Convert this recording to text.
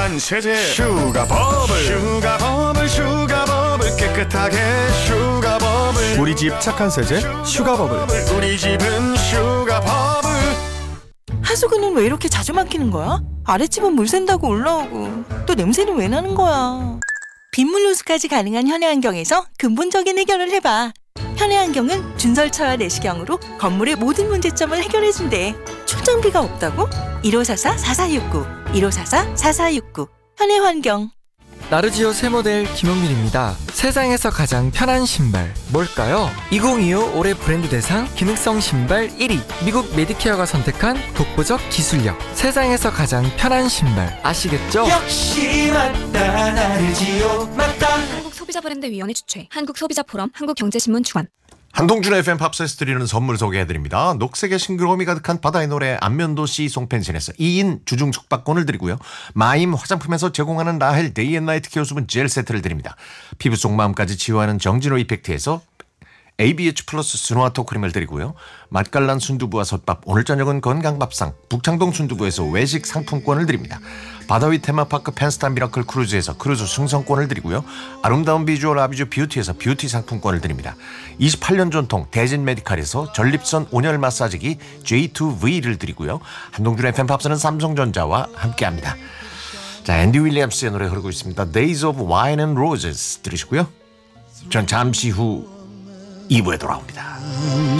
착한 세제 슈가버블 깨끗하게 슈가버블 우리 집 착한 세제 슈가버블. 우리 집은 슈가버블. 하수구는 왜 이렇게 자주 막히는 거야? 아랫집은 물 샌다고 올라오고 또 냄새는 왜 나는 거야? 빗물 누수까지 가능한 현해환경에서 근본적인 해결을 해봐. 현해환경은 준설차와 내시경으로 건물의 모든 문제점을 해결해준대. 초정비가 없다고? 1544-4469 1544-4469 현해환경. 나르지오 새 모델 김용민입니다. 세상에서 가장 편한 신발 뭘까요? 2025 올해 브랜드 대상 기능성 신발 1위, 미국 메디케어가 선택한 독보적 기술력. 세상에서 가장 편한 신발 아시겠죠? 역시 맞다, 나르지오 맞다. 한국소비자브랜드위원회 주최, 한국소비자포럼, 한국경제신문 주관. 한동준 FM 팝스에서 드리는 선물 소개해드립니다. 녹색의 싱그러움이 가득한 바다의 노래 안면도 시송 펜션에서 2인 주중 숙박권을 드리고요. 마임 화장품에서 제공하는 라헬 데이앤나이트 케어 수분 젤 세트를 드립니다. 피부 속 마음까지 치유하는 정진호 이펙트에서 ABH 플러스 스노아토 크림을 드리고요. 맛깔난 순두부와 솥밥, 오늘 저녁은 건강밥상 북창동 순두부에서 외식 상품권을 드립니다. 바다 위 테마파크 펜스타 미라클 크루즈에서 크루즈 승선권을 드리고요. 아름다운 비주얼 아비주 뷰티에서 뷰티 상품권을 드립니다. 28년 전통 대진 메디칼에서 전립선 온열 마사지기 J2V를 드리고요. 한동준 FM 팝스는 삼성전자와 함께합니다. 자, 앤디 윌리엄스의 노래 흐르고 있습니다. Days of Wine and Roses 들으시고요. 전 잠시 후 2부에 돌아옵니다.